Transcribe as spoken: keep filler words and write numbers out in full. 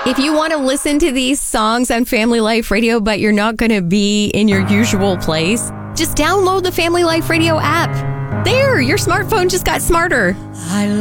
If you want to listen to these songs on Family Life Radio, but you're not going to be in your usual place, just download the Family Life Radio app. There, your smartphone just got smarter. I